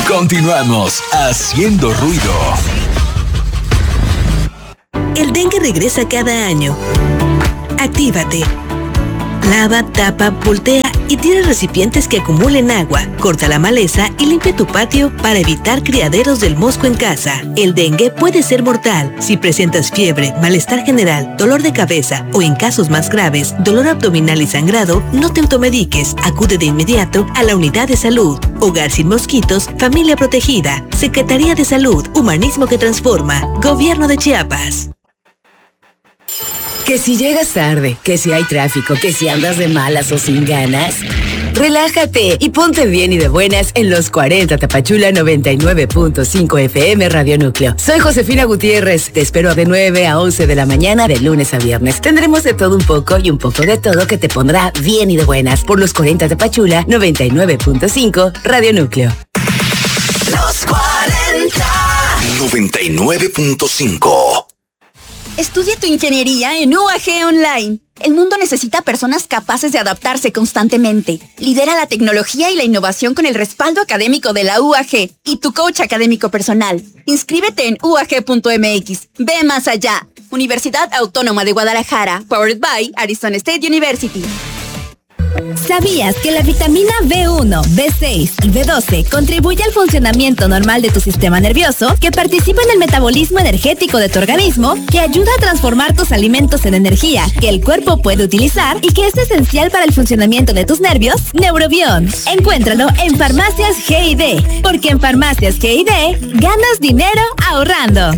Continuamos haciendo ruido. El dengue regresa cada año. Actívate. Lava, tapa, voltea y tira recipientes que acumulen agua. Corta la maleza y limpia tu patio para evitar criaderos del mosco en casa. El dengue puede ser mortal. Si presentas fiebre, malestar general, dolor de cabeza o en casos más graves, dolor abdominal y sangrado, no te automediques. Acude de inmediato a la unidad de salud. Hogar sin mosquitos, familia protegida. Secretaría de Salud, Humanismo que Transforma. Gobierno de Chiapas. Que si llegas tarde, que si hay tráfico, que si andas de malas o sin ganas, relájate y ponte bien y de buenas en los 40 Tapachula 99.5 FM Radio Núcleo. Soy Josefina Gutiérrez. Te espero de 9 a 11 de la mañana de lunes a viernes. Tendremos de todo un poco y un poco de todo que te pondrá bien y de buenas por los 40 Tapachula 99.5 Radio Núcleo. Los 40 99.5. Estudia tu ingeniería en UAG Online. El mundo necesita personas capaces de adaptarse constantemente. Lidera la tecnología y la innovación con el respaldo académico de la UAG y tu coach académico personal. Inscríbete en UAG.mx. Ve más allá. Universidad Autónoma de Guadalajara. Powered by Arizona State University. ¿Sabías que la vitamina B1, B6 y B12 contribuye al funcionamiento normal de tu sistema nervioso, que participa en el metabolismo energético de tu organismo, que ayuda a transformar tus alimentos en energía que el cuerpo puede utilizar y que es esencial para el funcionamiento de tus nervios? Neurobión. Encuéntralo en Farmacias G&D, porque en Farmacias G&D ganas dinero ahorrando.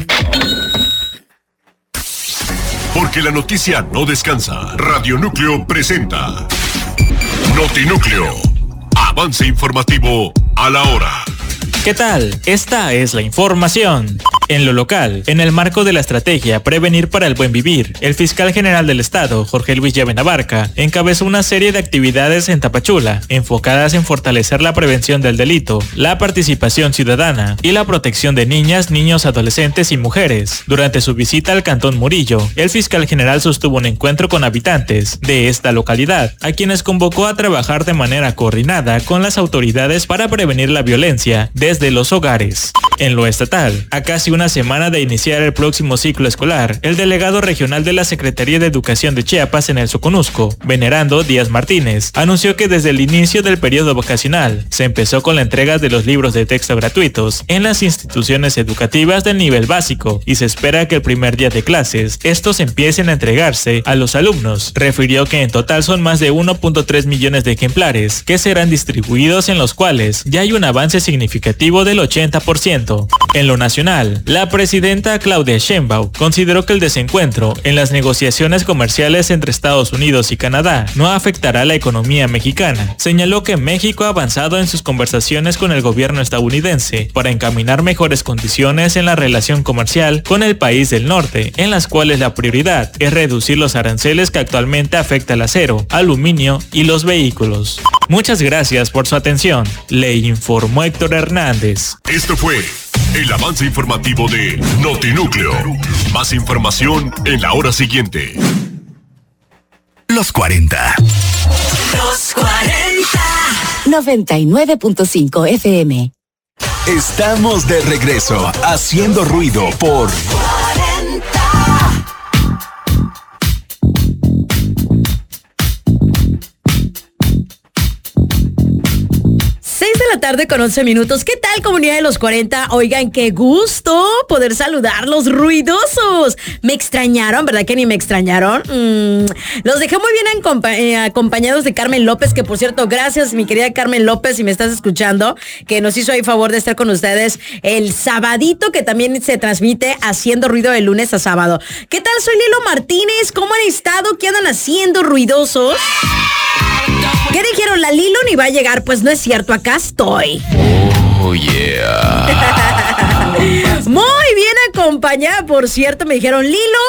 Porque la noticia no descansa. Radio Núcleo presenta Notinúcleo. Avance informativo a la hora. ¿Qué tal? Esta es la información. En lo local, en el marco de la estrategia Prevenir para el Buen Vivir, el fiscal general del Estado, Jorge Luis Llavena Barca, encabezó una serie de actividades en Tapachula, enfocadas en fortalecer la prevención del delito, la participación ciudadana y la protección de niñas, niños, adolescentes y mujeres. Durante su visita al Cantón Murillo, el fiscal general sostuvo un encuentro con habitantes de esta localidad, a quienes convocó a trabajar de manera coordinada con las autoridades para prevenir la violencia desde los hogares. En lo estatal, a casi una semana de iniciar el próximo ciclo escolar, el delegado regional de la Secretaría de Educación de Chiapas en el Soconusco, Venerando Díaz Martínez, anunció que desde el inicio del periodo vacacional se empezó con la entrega de los libros de texto gratuitos en las instituciones educativas del nivel básico y se espera que el primer día de clases estos empiecen a entregarse a los alumnos. Refirió que en total son más de 1.3 millones de ejemplares que serán distribuidos, en los cuales ya hay un avance significativo del 80%. En lo nacional, la presidenta Claudia Sheinbaum consideró que el desencuentro en las negociaciones comerciales entre Estados Unidos y Canadá no afectará a la economía mexicana. Señaló que México ha avanzado en sus conversaciones con el gobierno estadounidense para encaminar mejores condiciones en la relación comercial con el país del norte, en las cuales la prioridad es reducir los aranceles que actualmente afecta al acero, aluminio y los vehículos. Muchas gracias por su atención. Le informó Héctor Hernández. Esto fue el avance informativo de Notinúcleo. Más información en la hora siguiente. Los 40. Los 40. 99.5 FM. Estamos de regreso, haciendo ruido por 6:11 ¿Qué tal, comunidad de los 40? Oigan, qué gusto poder saludarlos, ruidosos. Me extrañaron, ¿verdad que ni me extrañaron? Los dejé muy bien acompañados de Carmen López, que por cierto, gracias, mi querida Carmen López, si me estás escuchando, que nos hizo ahí favor de estar con ustedes el sabadito, que también se transmite Haciendo Ruido de lunes a sábado. ¿Qué tal? Soy Lilo Martínez. ¿Cómo han estado? ¿Qué andan haciendo, ruidosos? ¿Qué dijeron? La Lilo ni va a llegar. Pues no es cierto, acá estoy. Oh, yeah. Muy bien acompañada, por cierto. Me dijeron, Lilo,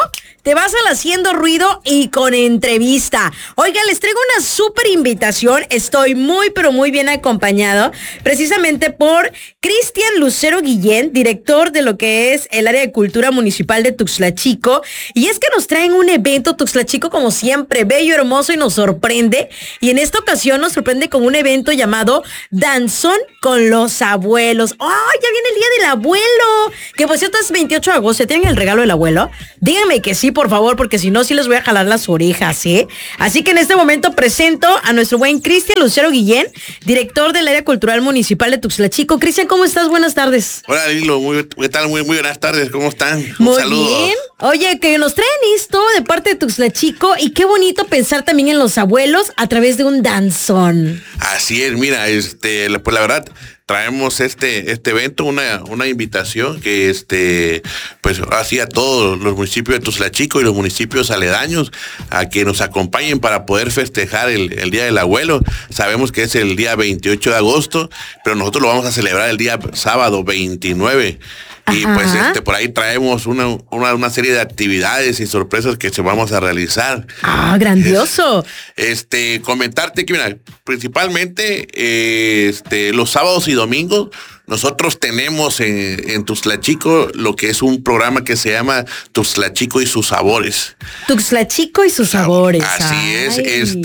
te vas al Haciendo Ruido y con entrevista. Oiga, les traigo una súper invitación. Estoy muy, pero muy bien acompañado, precisamente por Cristian Lucero Guillén, director de lo que es el área de cultura municipal de Tuxtla Chico. Y es que nos traen un evento, Tuxtla Chico, como siempre, bello, hermoso y nos sorprende. Y en esta ocasión nos sorprende con un evento llamado Danzón con los Abuelos. ¡Oh, ya viene el Día del Abuelo! Que por cierto es 28 de agosto. ¿Tienen el regalo del abuelo? Díganme que sí, por favor, porque si no, sí les voy a jalar las orejas, ¿eh? Así que en este momento presento a nuestro buen Cristian Lucero Guillén, director del área cultural municipal de Tuxtla Chico. Cristian, ¿cómo estás? Buenas tardes. Hola, Lilo, ¿qué tal? Muy buenas tardes, ¿cómo están? Muy bien. Oye, que nos traen esto de parte de Tuxtla Chico y qué bonito pensar también en los abuelos a través de un danzón. Así es, mira, pues la verdad, traemos este evento, una invitación que pues así a todos los municipios de Tuxtla Chico y los municipios aledaños a que nos acompañen para poder festejar el Día del Abuelo. Sabemos que es el día 28 de agosto, pero nosotros lo vamos a celebrar el día sábado 29. Y pues por ahí traemos una serie de actividades y sorpresas que se vamos a realizar. ¡Ah, grandioso! Comentarte que, mira, principalmente los sábados y domingos nosotros tenemos en Tuxtla Chico lo que es un programa que se llama Tuxtla Chico y sus sabores. Tuxtla Chico y sus sabores. Así es,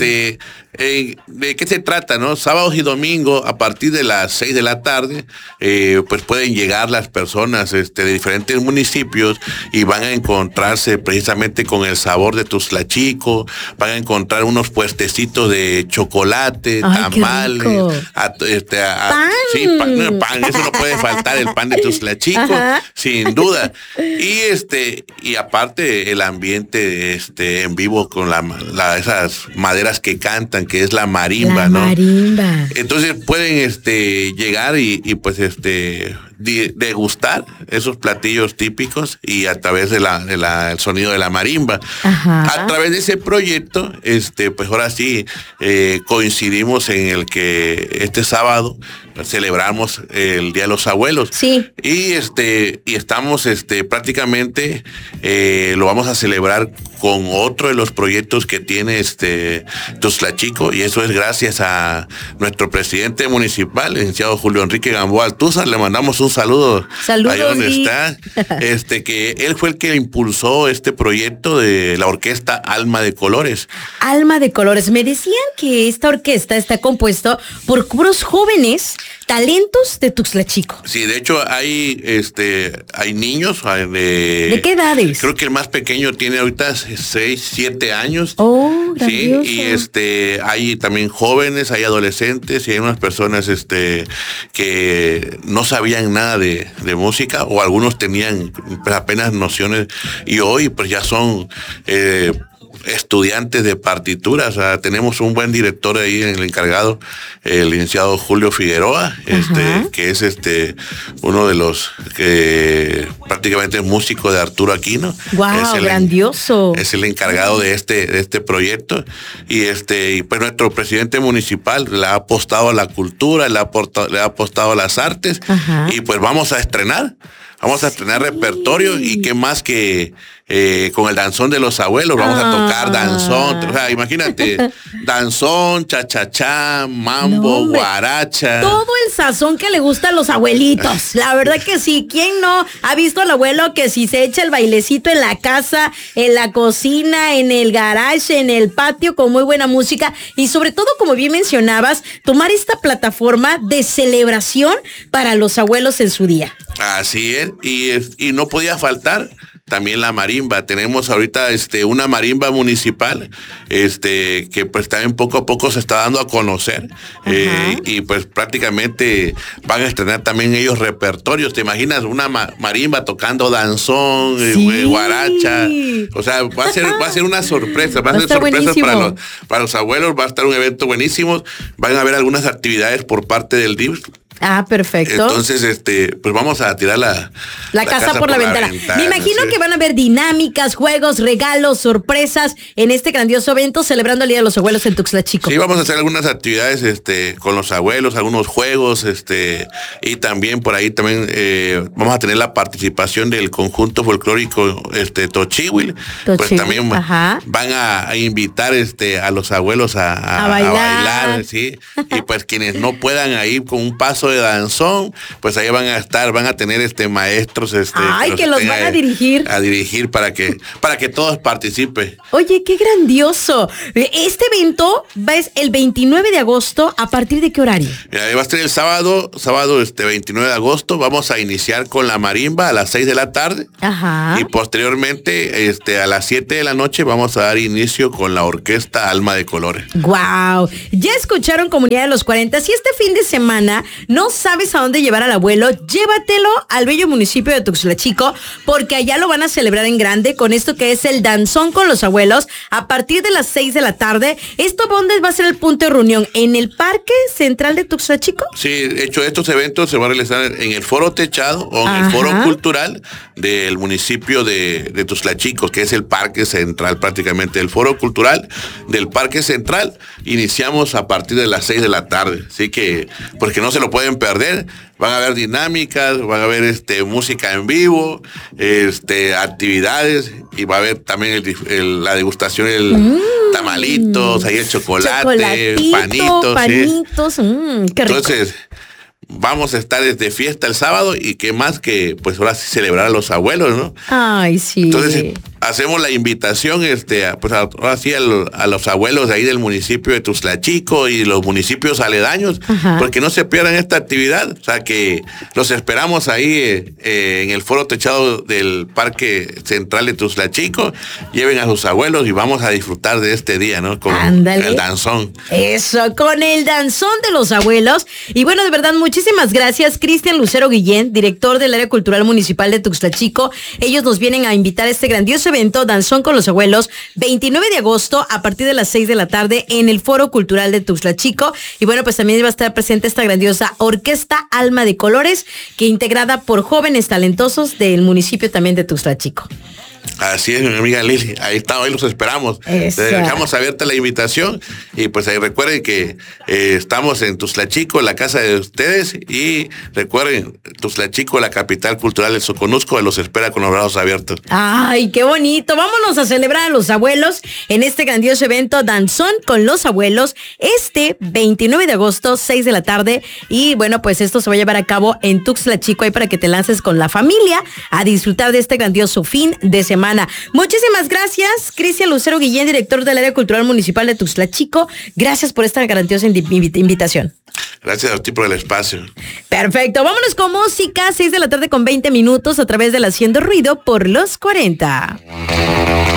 ¿de qué se trata, no? Sábados y domingos a partir de las 6 de la tarde, pues pueden llegar las personas de diferentes municipios y van a encontrarse precisamente con el sabor de Tuxtla Chico, van a encontrar unos puestecitos de chocolate, tamales, pan. Sí, pan, eso no puede faltar, el pan de Tuxtla Chico, sin duda. Y aparte el ambiente en vivo con esas maderas que cantan, que es la marimba, ¿no? Marimba. Entonces pueden llegar y pues degustar esos platillos típicos y a través del sonido de la marimba. A través de ese proyecto, pues ahora sí coincidimos en el que este sábado celebramos el Día de los Abuelos. Sí. Y estamos prácticamente lo vamos a celebrar con otro de los proyectos que tiene Tuxtla Chico, y eso es gracias a nuestro presidente municipal, el licenciado Julio Enrique Gamboa Altúzar. Le mandamos un saludo. Saludos, ahí donde está. Que él fue el que impulsó este proyecto de la orquesta Alma de Colores. Alma de Colores. Me decían que esta orquesta está compuesto por puros jóvenes talentos de Tuxtla Chico. Sí, de hecho hay niños ¿de qué edades? Creo que el más pequeño tiene ahorita 6, 7 años. Oh, sí, y hay también jóvenes, hay adolescentes y hay unas personas que no sabían nada de música, o algunos tenían pues, apenas nociones, y hoy pues ya son estudiantes de partituras. O sea, tenemos un buen director ahí en el encargado, el licenciado Julio Figueroa, que es uno de los prácticamente músicos de Arturo Aquino. Wow, grandioso. Es el encargado de este proyecto, y pues nuestro presidente municipal le ha apostado a la cultura, le ha apostado a las artes. Y pues vamos a estrenar repertorio, y qué más que con el danzón de los abuelos vamos a tocar danzón. O sea, imagínate, danzón, cha-cha-cha, mambo, guaracha. Todo el sazón que le gusta a los abuelitos. La verdad que sí. ¿Quién no ha visto al abuelo que si se echa el bailecito en la casa, en la cocina, en el garage, en el patio, con muy buena música? Y sobre todo, como bien mencionabas, tomar esta plataforma de celebración para los abuelos en su día. Así es, y no podía faltar también la marimba. Tenemos ahorita una marimba municipal que pues también poco a poco se está dando a conocer, y pues prácticamente van a estrenar también ellos repertorios. ¿Te imaginas una marimba tocando danzón, guaracha? O sea, va a ser una sorpresa, va a ser sorpresa para los abuelos. Va a estar un evento buenísimo. Van a haber algunas actividades por parte del DIF Ah, perfecto. Entonces, pues vamos a tirar la casa por la ventana. Me imagino que van a haber dinámicas, juegos, regalos, sorpresas en este grandioso evento celebrando el Día de los Abuelos en Tuxtla Chico. Sí, vamos a hacer algunas actividades con los abuelos, algunos juegos, y también por ahí vamos a tener la participación del conjunto folclórico Tochihuil. Pues también van a invitar a los abuelos a bailar, ¿sí? Y pues quienes no puedan ir con un paso de danzón, pues ahí van a tener maestros que los van a dirigir para que todos participen. Oye, qué grandioso. Este evento es el 29 de agosto. ¿A partir de qué horario? Va a ser el sábado 29 de agosto. Vamos a iniciar con la marimba a las 6 de la tarde. Ajá. Y posteriormente a las 7 de la noche vamos a dar inicio con la orquesta Alma de Colores. Wow. Ya escucharon, comunidad de los 40. Si este fin de semana no sabes a dónde llevar al abuelo, llévatelo al bello municipio de Tuxtla Chico, porque allá lo van a celebrar en grande con esto que es el danzón con los abuelos a partir de las 6 de la tarde. ¿Dónde va a ser el punto de reunión? ¿En el Parque Central de Tuxtla Chico? Sí, de hecho estos eventos se van a realizar en el Foro Techado o en el Foro Cultural del municipio de Tuxtla Chico, que es el Parque Central prácticamente. El Foro Cultural del Parque Central iniciamos a partir de las 6 de la tarde, así que porque no se lo pueden perder. Van a haber dinámicas, van a haber música en vivo, actividades, y va a haber también la degustación del tamalitos, ahí el chocolate, panitos. ¿Sí? Qué rico. Entonces, vamos a estar desde fiesta el sábado y qué más que pues ahora sí celebrar a los abuelos, ¿no? Ay, sí. Entonces hacemos la invitación ahora sí a los abuelos de ahí del municipio de Tuxtla Chico y los municipios aledaños, porque no se pierdan esta actividad. O sea que los esperamos ahí en el Foro Techado del Parque Central de Tuxtla Chico. Lleven a sus abuelos y vamos a disfrutar de este día, ¿no? Con el danzón. Eso, con el danzón de los abuelos. Y bueno, de verdad, muchísimas gracias, Cristian Lucero Guillén, director del Área Cultural Municipal de Tuxtla Chico. Ellos nos vienen a invitar a este grandioso evento Danzón con los Abuelos, 29 de agosto a partir de las 6 de la tarde en el Foro Cultural de Tuxtla Chico. Y bueno, pues también va a estar presente esta grandiosa orquesta Alma de Colores, que integrada por jóvenes talentosos del municipio también de Tuxtla Chico. Así es, mi amiga Lili. Ahí los esperamos. Dejamos abierta la invitación y pues ahí recuerden que estamos en Tuxtla Chico, la casa de ustedes, y recuerden, Tuxtla Chico, la capital cultural del Soconusco, los espera con los brazos abiertos. Ay, qué bonito. Vámonos a celebrar a los abuelos en este grandioso evento Danzón con los Abuelos, 29 de agosto, 6 de la tarde. Y bueno, pues esto se va a llevar a cabo en Tuxtla Chico, ahí para que te lances con la familia a disfrutar de este grandioso fin de semana. Muchísimas gracias, Cristian Lucero Guillén, director del Área Cultural Municipal de Tuxtla Chico. Gracias por esta grandiosa invitación. Gracias a ti por el espacio. Perfecto, vámonos con música, 6 de la tarde con 20 minutos a través de la Haciendo Ruido por los 40.